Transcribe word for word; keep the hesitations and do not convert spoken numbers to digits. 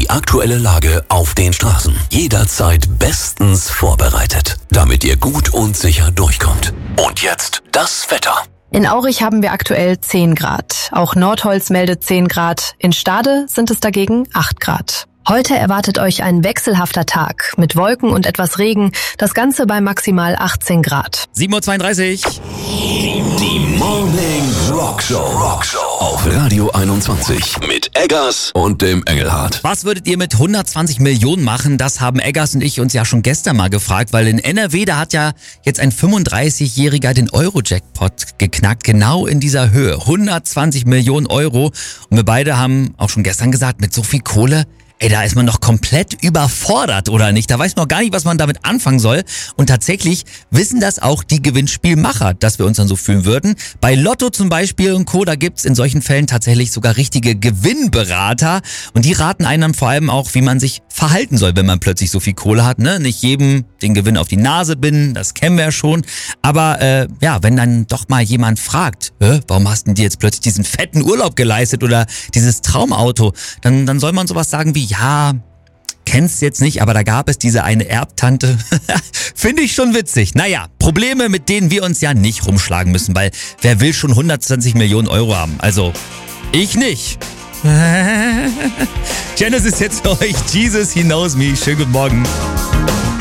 Die aktuelle Lage auf den Straßen. Jederzeit bestens vorbereitet, damit ihr gut und sicher durchkommt. Und jetzt das Wetter. In Aurich haben wir aktuell zehn Grad. Auch Nordholz meldet zehn Grad. In Stade sind es dagegen acht Grad. Heute erwartet euch ein wechselhafter Tag mit Wolken und etwas Regen. Das Ganze bei maximal achtzehn Grad. sieben Uhr zweiunddreißig. Die Morning Rock Show. Rock Show auf Radio einundzwanzig mit Eggers und dem Engelhardt. Was würdet ihr mit hundertzwanzig Millionen machen? Das haben Eggers und ich uns ja schon gestern mal gefragt, weil in N R W, da hat ja jetzt ein fünfunddreißigjähriger den Euro-Jackpot geknackt, genau in dieser Höhe. hundertzwanzig Millionen Euro. Und wir beide haben auch schon gestern gesagt, mit so viel Kohle, ey, da ist man noch komplett überfordert, oder nicht? Da weiß man noch gar nicht, was man damit anfangen soll. Und tatsächlich wissen das auch die Gewinnspielmacher, dass wir uns dann so fühlen würden. Bei Lotto zum Beispiel und Co., da gibt's in solchen Fällen tatsächlich sogar richtige Gewinnberater. Und die raten einem dann vor allem auch, wie man sich verhalten soll, wenn man plötzlich so viel Kohle hat. Ne? Nicht jedem den Gewinn auf die Nase binden, das kennen wir ja schon. Aber äh, ja, wenn dann doch mal jemand fragt, Hä, warum hast denn dir jetzt plötzlich diesen fetten Urlaub geleistet oder dieses Traumauto, dann, dann soll man sowas sagen wie, ja, kennst jetzt nicht, aber da gab es diese eine Erbtante. Finde ich schon witzig. Naja, Probleme, mit denen wir uns ja nicht rumschlagen müssen, weil wer will schon hundertzwanzig Millionen Euro haben? Also, ich nicht. Genesis jetzt für euch. Jesus, he knows me. Schönen guten Morgen.